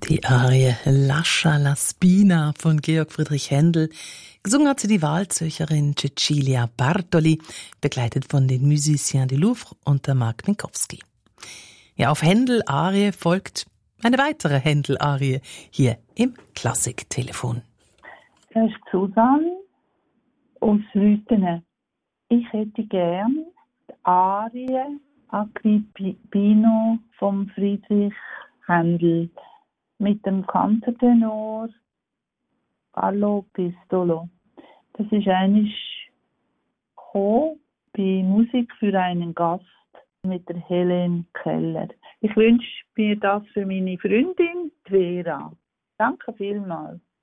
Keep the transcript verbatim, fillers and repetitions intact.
Die Arie Lascia la Spina von Georg Friedrich Händel. Gesungen hat sie die Wahlzürcherin Cecilia Bartoli, begleitet von den Musiciens du Louvre und der Mark Minkowski. Ja, auf Händel-Arie folgt eine weitere Händel-Arie hier im Klassiktelefon. Das ist Susanne aus Rüthen. Ich hätte gern die Arie Agrippino von Friedrich Händel mit dem Kantertenor Allo Pistolo. Das ist eigentlich bei Musik für einen Gast mit der Helen Keller. Ich wünsche mir das für meine Freundin Vera. Danke vielmals.